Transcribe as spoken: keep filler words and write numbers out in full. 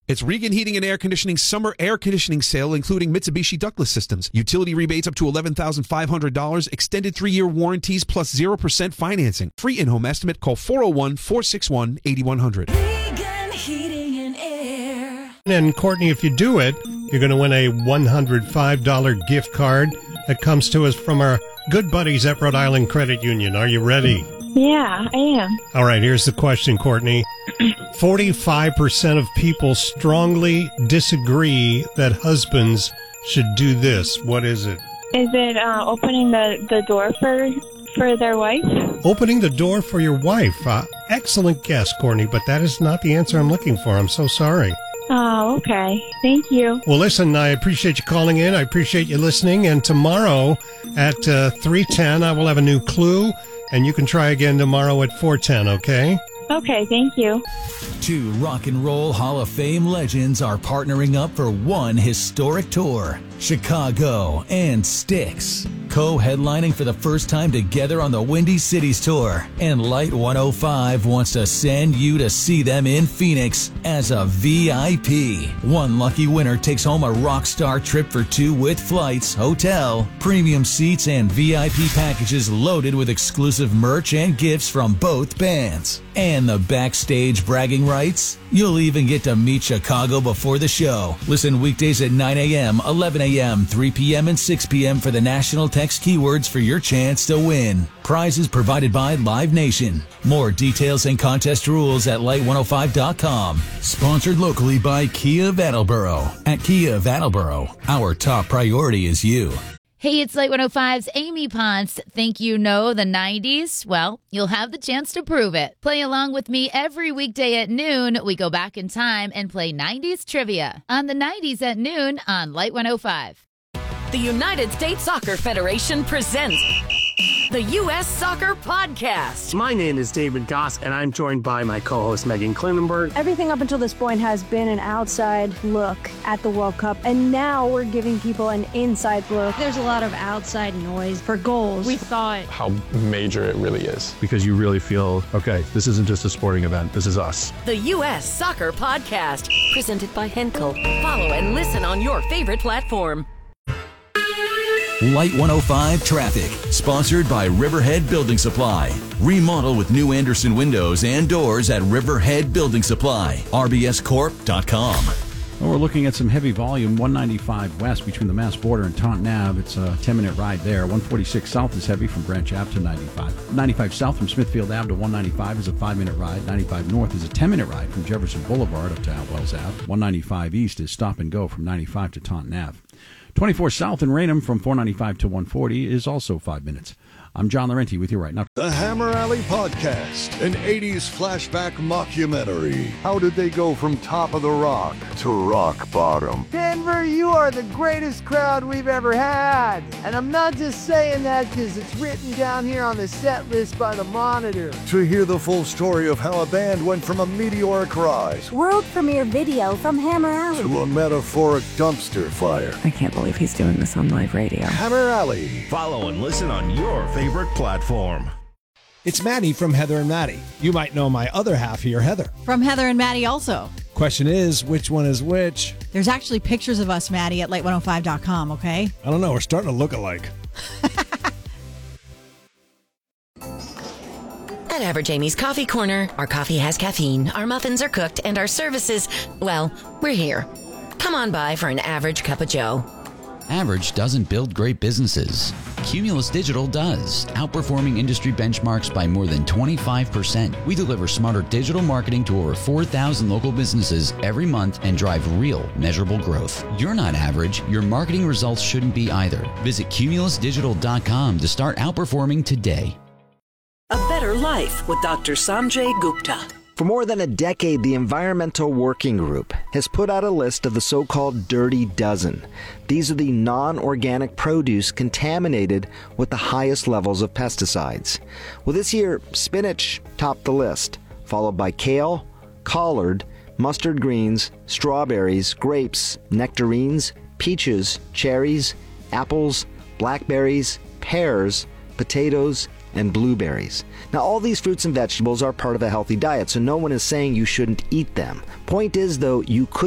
It's Regan Heating and Air Conditioning Summer Air Conditioning Sale, including Mitsubishi ductless systems. Utility rebates up to eleven thousand five hundred dollars. Extended three-year warranties plus zero percent financing. Free in-home estimate. Call four oh one, four six one, eight one zero zero. Regan Heating and Air. And Courtney, if you do it, you're going to win a one hundred five dollars gift card that comes to us from our good buddies at Rhode Island Credit Union. Are you ready? Yeah, I am. All right, here's the question, Courtney. forty-five percent of people strongly disagree that husbands should do this. What is it? Is it uh, opening the, the door for for their wife? Opening the door for your wife. Uh, excellent guess, Courtney, but that is not the answer I'm looking for. I'm so sorry. Oh, okay. Thank you. Well, listen, I appreciate you calling in. I appreciate you listening. And tomorrow at uh, three ten, I will have a new clue. And you can try again tomorrow at four ten, okay? Okay, thank you. Two Rock and Roll Hall of Fame legends are partnering up for one historic tour. Chicago and Styx, co-headlining for the first time together on the Windy Cities Tour. And Light one oh five wants to send you to see them in Phoenix as a V I P. One lucky winner takes home a rock star trip for two with flights, hotel, premium seats, and V I P packages loaded with exclusive merch and gifts from both bands. And the backstage bragging rights? You'll even get to meet Chicago before the show. Listen weekdays at nine a.m., eleven a.m., three p.m., and six p.m. for the national text keywords for your chance to win. Prizes provided by Live Nation. More details and contest rules at light one oh five dot com. Sponsored locally by Kia of Attleboro. At Kia of Attleboro, our top priority is you. Hey, it's Light one oh five's Amy Ponce. Think you know the nineties? Well, you'll have the chance to prove it. Play along with me every weekday at noon. We go back in time and play nineties trivia on the nineties at noon on Light one oh five. The United States Soccer Federation presents the U S Soccer Podcast. My name is David Goss, and I'm joined by my co-host Megan Klinenberg. Everything up until this point has been an outside look at the World Cup, and now we're giving people an inside look. There's a lot of outside noise for goals. We thought how major it really is. Because you really feel, okay, this isn't just a sporting event, this is us. The U S Soccer Podcast, presented by Henkel. Follow and listen on your favorite platform. Light one oh five Traffic, sponsored by Riverhead Building Supply. Remodel with new Anderson windows and doors at Riverhead Building Supply. R B S corp dot com. Well, we're looking at some heavy volume, one ninety-five west between the Mass border and Taunton Avenue. It's a ten-minute ride there. one forty-six south is heavy from Branch Ave to ninety-five. ninety-five south from Smithfield Avenue to one ninety-five is a five-minute ride. ninety-five north is a ten-minute ride from Jefferson Boulevard up to Outwells Ave. one ninety-five east is stop and go from ninety-five to Taunton Avenue. twenty-four south in Raynham from four ninety-five to one forty is also five minutes. I'm John Laurenti with you right now. The Hammer Alley Podcast, an eighties flashback mockumentary. How did they go from top of the rock to rock bottom? Denver, you are the greatest crowd we've ever had. And I'm not just saying that because it's written down here on the set list by the Monitor. To hear the full story of how a band went from a meteoric rise, world premiere video from Hammer Alley, to a metaphoric dumpster fire. I can't believe he's doing this on live radio. Hammer Alley. Follow and listen on your favorite platform. It's Maddie from Heather and Maddie. You might know my other half here, Heather. From Heather and Maddie also. Question is, which one is which? There's actually pictures of us, Maddie, at light one oh five dot com, okay? I don't know. We're starting to look alike. At Average Amy's Coffee Corner, our coffee has caffeine, our muffins are cooked, and our services, well, we're here. Come on by for an average cup of joe. Average doesn't build great businesses. Cumulus Digital does, outperforming industry benchmarks by more than twenty-five percent. We deliver smarter digital marketing to over four thousand local businesses every month and drive real, measurable growth. You're not average. Your marketing results shouldn't be either. Visit cumulus digital dot com to start outperforming today. A Better Life with Doctor Sanjay Gupta. For more than a decade, the Environmental Working Group has put out a list of the so-called Dirty Dozen. These are the non-organic produce contaminated with the highest levels of pesticides. Well, this year, spinach topped the list, followed by kale, collard, mustard greens, strawberries, grapes, nectarines, peaches, cherries, apples, blackberries, pears, potatoes, and blueberries. Now, all these fruits and vegetables are part of a healthy diet, so no one is saying you shouldn't eat them. Point is, though, you could